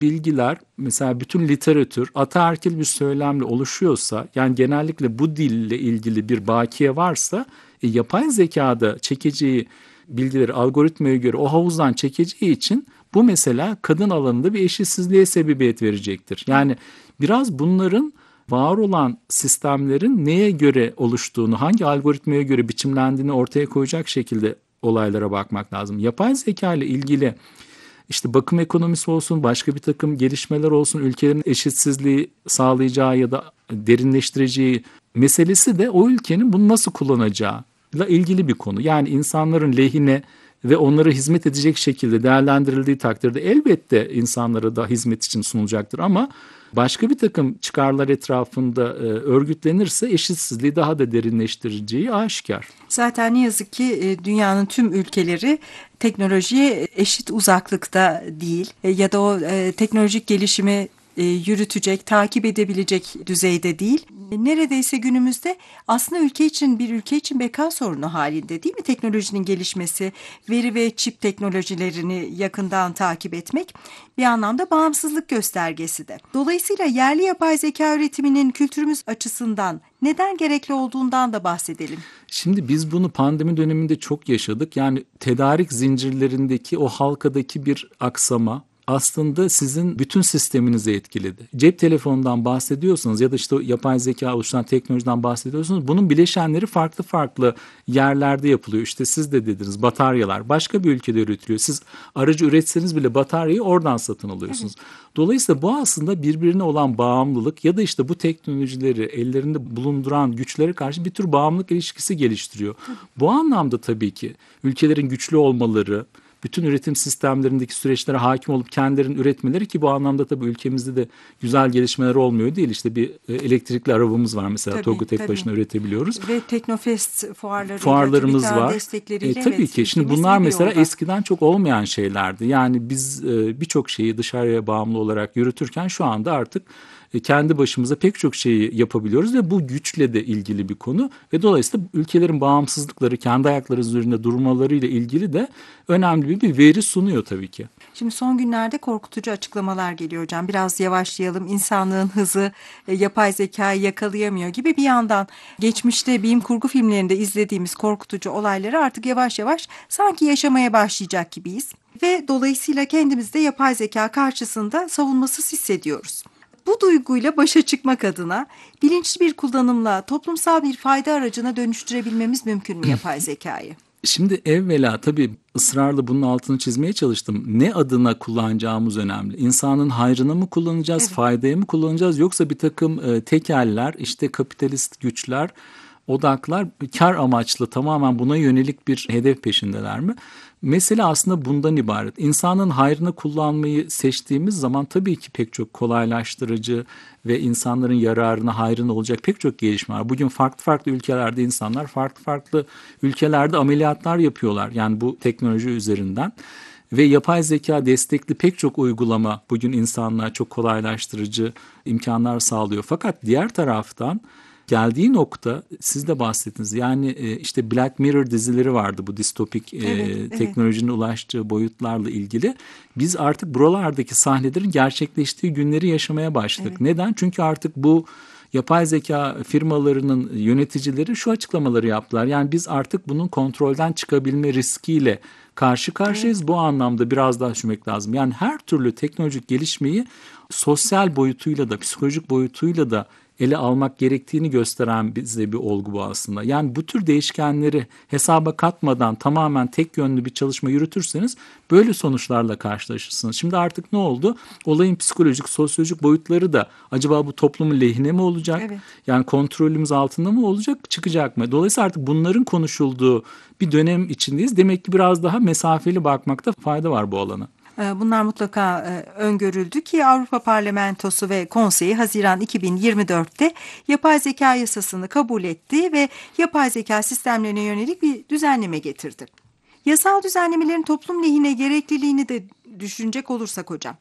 bilgiler, mesela bütün literatür ataerkil bir söylemle oluşuyorsa, yani genellikle bu dille ilgili bir bakiye varsa, yapay zekada çekeceği bilgileri algoritmaya göre o havuzdan çekeceği için bu mesela kadın alanında bir eşitsizliğe sebebiyet verecektir. Yani biraz bunların var olan sistemlerin neye göre oluştuğunu, hangi algoritmaya göre biçimlendiğini ortaya koyacak şekilde olaylara bakmak lazım. Yapay zeka ile ilgili işte bakım ekonomisi olsun, başka bir takım gelişmeler olsun, ülkelerin eşitsizliği sağlayacağı ya da derinleştireceği meselesi de o ülkenin bunu nasıl kullanacağıyla ilgili bir konu. Yani insanların lehine ve onlara hizmet edecek şekilde değerlendirildiği takdirde elbette insanlara da hizmet için sunulacaktır, ama başka bir takım çıkarlar etrafında örgütlenirse eşitsizliği daha da derinleştireceği aşikar. Zaten ne yazık ki dünyanın tüm ülkeleri teknolojiye eşit uzaklıkta değil ya da o teknolojik gelişimi yürütecek, takip edebilecek düzeyde değil. Neredeyse günümüzde aslında bir ülke için beka sorunu halinde, değil mi? Teknolojinin gelişmesi, veri ve çip teknolojilerini yakından takip etmek bir anlamda bağımsızlık göstergesi de. Dolayısıyla yerli yapay zeka üretiminin kültürümüz açısından neden gerekli olduğundan da bahsedelim. Şimdi biz bunu pandemi döneminde çok yaşadık. Yani tedarik zincirlerindeki o halkadaki bir aksama aslında sizin bütün sisteminizi etkiledi. Cep telefonundan bahsediyorsanız ya da işte o yapay zeka oluşturan teknolojiden bahsediyorsanız, bunun bileşenleri farklı farklı yerlerde yapılıyor. İşte siz de dediniz, bataryalar başka bir ülkede üretiliyor. Siz aracı üretseniz bile bataryayı oradan satın alıyorsunuz. Evet. Dolayısıyla bu aslında birbirine olan bağımlılık ya da işte bu teknolojileri ellerinde bulunduran güçlere karşı bir tür bağımlılık ilişkisi geliştiriyor. Bu anlamda tabii ki ülkelerin güçlü olmaları, bütün üretim sistemlerindeki süreçlere hakim olup kendilerinin üretmeleri, ki bu anlamda tabii ülkemizde de güzel gelişmeler olmuyor değil. İşte bir elektrikli arabamız var mesela, TOG'u tek başına üretebiliyoruz. Ve Teknofest fuarlarımız var. Destekleriyle Tabii ki şimdi bunlar mesela eskiden çok olmayan şeylerdi. Yani biz birçok şeyi dışarıya bağımlı olarak yürütürken şu anda artık kendi başımıza pek çok şeyi yapabiliyoruz ve bu güçle de ilgili bir konu ve dolayısıyla ülkelerin bağımsızlıkları, kendi ayakları üzerinde durmalarıyla ilgili de önemli bir veri sunuyor tabii ki. Şimdi son günlerde korkutucu açıklamalar geliyor hocam. Biraz yavaşlayalım, insanlığın hızı yapay zekayı yakalayamıyor gibi. Bir yandan geçmişte bilim kurgu filmlerinde izlediğimiz korkutucu olayları artık yavaş yavaş sanki yaşamaya başlayacak gibiyiz. Ve dolayısıyla kendimizi de yapay zeka karşısında savunmasız hissediyoruz. Bu duyguyla başa çıkmak adına bilinçli bir kullanımla toplumsal bir fayda aracına dönüştürebilmemiz mümkün mü yapay zekayı? Şimdi evvela tabii ısrarla bunun altını çizmeye çalıştım. Ne adına kullanacağımız önemli. İnsanın hayrına mı kullanacağız, evet, faydaya mı kullanacağız, yoksa bir takım tekeller, işte kapitalist güçler, odaklar kar amaçlı tamamen buna yönelik bir hedef peşindeler mi? Mesele aslında bundan ibaret. İnsanın hayrına kullanmayı seçtiğimiz zaman tabii ki pek çok kolaylaştırıcı ve insanların yararına, hayrına olacak pek çok gelişme var. Bugün farklı farklı ülkelerde insanlar farklı farklı ülkelerde ameliyatlar yapıyorlar. Yani bu teknoloji üzerinden. Ve yapay zeka destekli pek çok uygulama bugün insanlığa çok kolaylaştırıcı imkanlar sağlıyor. Fakat diğer taraftan geldiği nokta, siz de bahsettiniz. Yani işte Black Mirror dizileri vardı, bu distopik teknolojinin ulaştığı boyutlarla ilgili. Biz artık buralardaki sahnelerin gerçekleştiği günleri yaşamaya başladık. Evet. Neden? Çünkü artık bu yapay zeka firmalarının yöneticileri şu açıklamaları yaptılar. Yani biz artık bunun kontrolden çıkabilme riskiyle karşı karşıyayız. Evet. Bu anlamda biraz daha düşünmek lazım. Yani her türlü teknolojik gelişmeyi sosyal boyutuyla da, psikolojik boyutuyla da ele almak gerektiğini gösteren bize bir olgu bu aslında. Yani bu tür değişkenleri hesaba katmadan tamamen tek yönlü bir çalışma yürütürseniz böyle sonuçlarla karşılaşırsınız. Şimdi artık ne oldu? Olayın psikolojik, sosyolojik boyutları da acaba bu toplumun lehine mi olacak? Evet. Yani kontrolümüz altında mı olacak, çıkacak mı? Dolayısıyla artık bunların konuşulduğu bir dönem içindeyiz. Demek ki biraz daha mesafeli bakmakta fayda var bu alana. Bunlar mutlaka öngörüldü ki Avrupa Parlamentosu ve Konseyi Haziran 2024'te yapay zeka yasasını kabul etti ve yapay zeka sistemlerine yönelik bir düzenleme getirdi. Yasal düzenlemelerin toplum lehine gerekliliğini de düşünecek olursak hocam,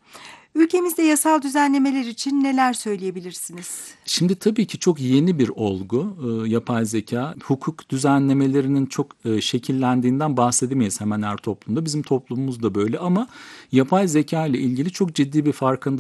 Ülkemizde yasal düzenlemeler için neler söyleyebilirsiniz? Şimdi tabii ki çok yeni bir olgu yapay zeka. Hukuk düzenlemelerinin çok şekillendiğinden bahsedemeyiz hemen her toplumda. Bizim toplumumuz da böyle ama yapay zeka ile ilgili çok ciddi bir farkındalık